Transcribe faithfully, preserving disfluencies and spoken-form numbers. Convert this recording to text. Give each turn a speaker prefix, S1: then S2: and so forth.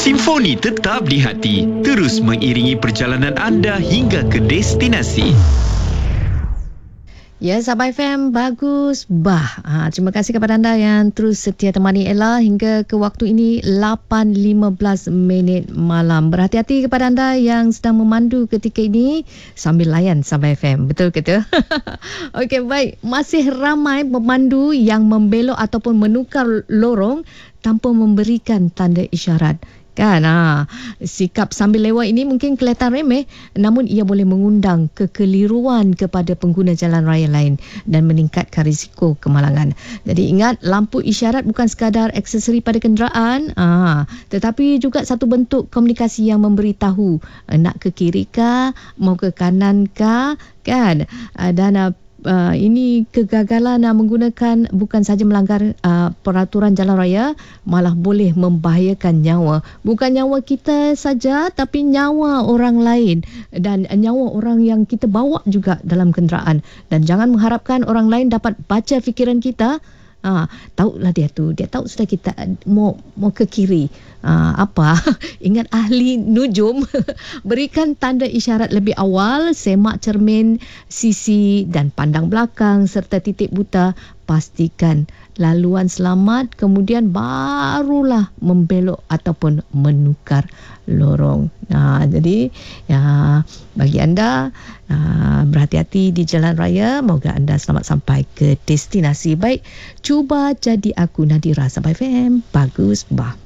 S1: Simfoni tetap di hati, terus mengiringi perjalanan anda hingga ke destinasi.
S2: Ya, Sabah F M, bagus. Bah, ha, terima kasih kepada anda yang terus setia temani Ella hingga ke waktu ini lapan lima belas minit malam. Berhati-hati kepada anda yang sedang memandu ketika ini sambil layan Sabah F M. Betul ke tu? Okey, baik. Masih ramai pemandu yang membelok ataupun menukar lorong tanpa memberikan tanda isyarat. Kan, ha, sikap sambil lewat ini mungkin kelihatan remeh, namun ia boleh mengundang kekeliruan kepada pengguna jalan raya lain dan meningkatkan risiko kemalangan. Jadi ingat, lampu isyarat bukan sekadar aksesori pada kenderaan, ha, tetapi juga satu bentuk komunikasi yang memberitahu nak ke kiri kah, mau ke kanan kah, kan? Dan Uh, ini kegagalan uh, menggunakan bukan sahaja melanggar uh, peraturan jalan raya, malah boleh membahayakan nyawa. Bukan nyawa kita saja, tapi nyawa orang lain dan uh, nyawa orang yang kita bawa juga dalam kenderaan. Dan jangan mengharapkan orang lain dapat baca fikiran kita. Ha, tahulah dia tu, dia tahu sudah kita mau mau ke kiri. Ha, apa? Ingat ahli nujum, berikan tanda isyarat lebih awal, semak cermin sisi dan pandang belakang serta titik buta, pastikan laluan selamat, kemudian barulah membelok ataupun menukar lorong. Nah, jadi ya, bagi anda uh, berhati-hati di jalan raya. Moga anda selamat sampai ke destinasi. Baik, cuba jadi aku Nadira, Sabah F M, bagus bah.